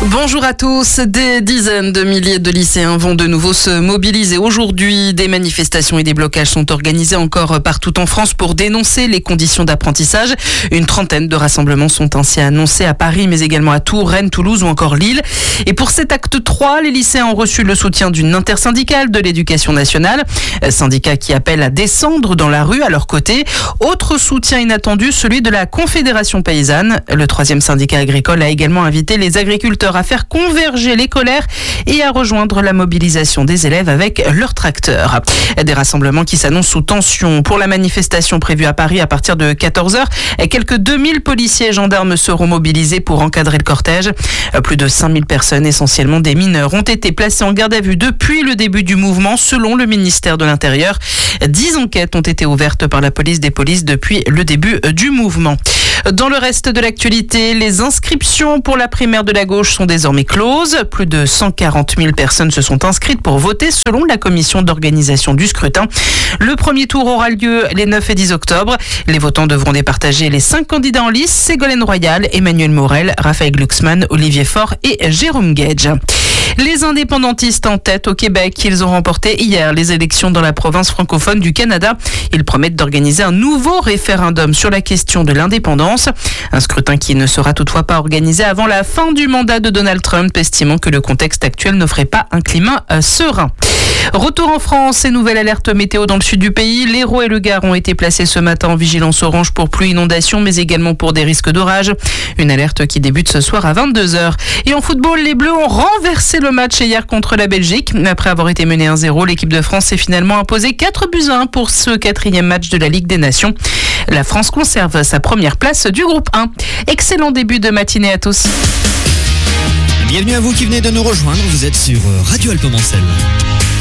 Bonjour à tous. Des dizaines de milliers de lycéens vont de nouveau se mobiliser aujourd'hui. Des manifestations et des blocages sont organisés encore partout en France pour dénoncer les conditions d'apprentissage. Une trentaine de rassemblements sont ainsi annoncés à Paris, mais également à Tours, Rennes, Toulouse ou encore Lille. Et pour cet acte 3, les lycéens ont reçu le soutien d'une intersyndicale de l'éducation nationale, syndicat qui appelle à descendre dans la rue à leur côté. Autre soutien inattendu, celui de la Confédération paysanne. Le troisième syndicat agricole a également invité les agriculteurs à faire converger les colères et à rejoindre la mobilisation des élèves avec leurs tracteurs. Des rassemblements qui s'annoncent sous tension. Pour la manifestation prévue à Paris à partir de 14h, quelques 2000 policiers et gendarmes seront mobilisés pour encadrer le cortège. Plus de 5000 personnes, essentiellement des mineurs, ont été placées en garde à vue depuis le début du mouvement, selon le ministère de l'Intérieur. 10 enquêtes ont été ouvertes par la police des polices depuis le début du mouvement. Dans le reste de l'actualité, les inscriptions pour la primaire de la gauche sont désormais closes. Plus de 140 000 personnes se sont inscrites pour voter selon la commission d'organisation du scrutin. Le premier tour aura lieu les 9 et 10 octobre. Les votants devront départager les 5 candidats en lice: Ségolène Royal, Emmanuel Morel, Raphaël Glucksmann, Olivier Faure et Jérôme Gage. Les indépendantistes en tête au Québec, ils ont remporté hier les élections dans la province francophone du Canada. Ils promettent d'organiser un nouveau référendum sur la question de l'indépendance. Un scrutin qui ne sera toutefois pas organisé avant la fin du mandat de Donald Trump, estimant que le contexte actuel n'offrait pas un climat serein. Retour en France et nouvelle alerte météo dans le sud du pays. L'Hérault et le Gard ont été placés ce matin en vigilance orange pour pluie inondation, mais également pour des risques d'orage. Une alerte qui débute ce soir à 22h. Et en football, les Bleus ont renversé le match hier contre la Belgique. Après avoir été menée 1-0, l'équipe de France s'est finalement imposée 4-1 pour ce 4e match de la Ligue des Nations. La France conserve sa première place du groupe 1. Excellent début de matinée à tous. Bienvenue à vous qui venez de nous rejoindre. Vous êtes sur Radio Alpemancel.